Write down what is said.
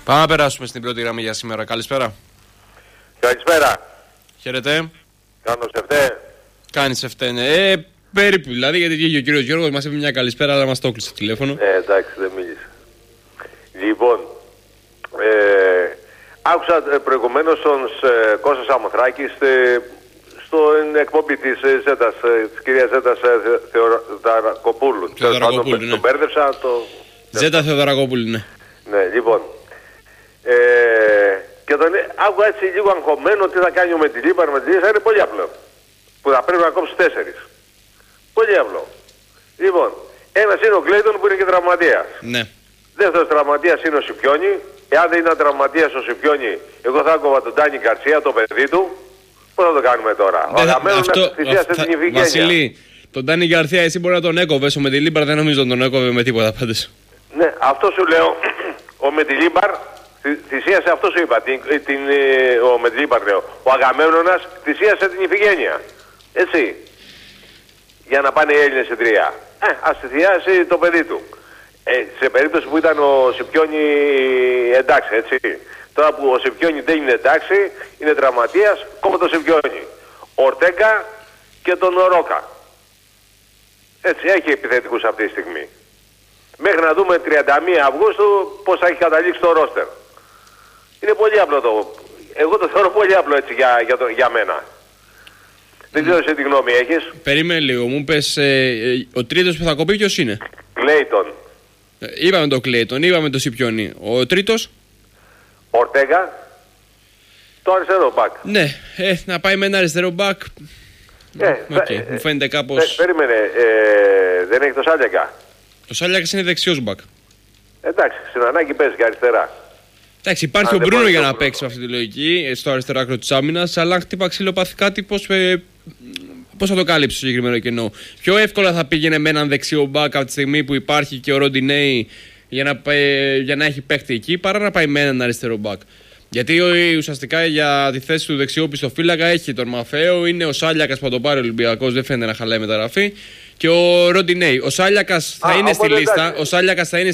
Πάμε να περάσουμε στην πρώτη γραμμή για σήμερα. Καλησπέρα. Καλησπέρα. Χαίρετε. Κάνω σεφτέ. Κάνεις σεφτέ, ναι. Περίπου δηλαδή, γιατί βγήκε ο κύριος Γιώργος, μας είπε μια καλησπέρα, αλλά μας το έκλεισε τηλέφωνο. Εντάξει, δεν μίλησε. Λοιπόν, άκουσα προηγουμένως τον Κώστα Σαμοθράκη στην εκπομπή της Ζέτας, της κυρίας Ζέτας Θεοδωρακοπούλου. Θεοδωρακοπούλου, ναι. Τον μπέρδεψα. Ζέτα Θεοδωρακοπούλου, ναι. Ναι, λοιπόν. Και τον άκουγα έτσι λίγο αγχωμένο τι θα κάνει ο Μεντιλίμπαρ. Είναι πολύ απλό. Που θα πρέπει να κόψει 4. Πολύ απλό. Λοιπόν, ένας είναι ο Κλέιτον που είναι και τραυματίας. Ναι. Δεύτερος τραυματίας είναι ο Σιπιόνι. Εάν δεν ήταν τραυματίας ο Σιπιόνι, εγώ θα άκοβα τον Ντάνι Γκαρσία, το παιδί του. Πώς θα το κάνουμε τώρα? Ο Αγαμένος θυσίασε την Ιφηγένεια. Βασιλή, τον Ντάνι Γκαρσία εσύ μπορεί να τον έκοβες. Ο Μεντιλίμπαρ δεν νομίζω να τον έκοβε με τίποτα πάντως. Ναι, αυτό σου λέω. Ο Μεντιλίμπαρ θυσίασε, αυτό σου είπα. Ο Μεντιλίμπαρ λέω. Ο Αγαμένονας θυσίασε την Ιφηγένεια. Έτσι. Για να πάνε οι Έλληνες σε 3. Ας θυσιάσει το παιδί του. Σε περίπτωση που ήταν ο Σιπιόνι εντάξει, έτσι. Τώρα που ο Σιπιόνι δεν είναι εντάξει, είναι τραυματίας, κόβω το Σιπιόνι. Ορτέγκα και τον Ρόκα. Έτσι, έχει επιθετικούς αυτή τη στιγμή. Μέχρι να δούμε 31 Αυγούστου πώς θα έχει καταλήξει το ρόστερ. Είναι πολύ απλό το. Εγώ το θεωρώ πολύ απλό έτσι για μένα. Δεν ξέρω εσύ τι γνώμη έχεις. Περίμενε λίγο, μου πες ο τρίτος που θα κοπεί ποιος είναι? Κλέιτον. Είπαμε τον Κλέιτον, είπαμε τον Σιπιόνι. Ο τρίτος? Ορτέγα. Το αριστερό μπακ. Ναι, να πάει με ένα αριστερό μπακ. Μου φαίνεται κάπως. Περίμενε, δεν έχει το Σάλιακα. Το Σάλιακας είναι δεξιός μπακ. Εντάξει, στην ανάγκη παίζει και αριστερά. Εντάξει, υπάρχει ο Μπρούνο για να παίξει με αυτή τη λογική στο αριστερό άκρο της άμυνας, αλλά αν χτύπα ξυλοπάθει κάτι, πώς θα το κάλυψει το συγκεκριμένο κενό? Πιο εύκολα θα πήγαινε με έναν δεξιό μπακ από τη στιγμή που υπάρχει και ο Ροντινέι για να έχει παίχτη εκεί, παρά να πάει με έναν αριστερό μπακ. Γιατί ουσιαστικά για τη θέση του δεξιού πιστοφύλακα έχει τον Μαφέο, είναι ο Σάλιακας που θα το πάρει ο Ολυμπιακός, δεν φαίνεται να χαλάει μεταγραφή, και ο Ροντινέι. Ο Σάλιακας θα είναι στη λίστα.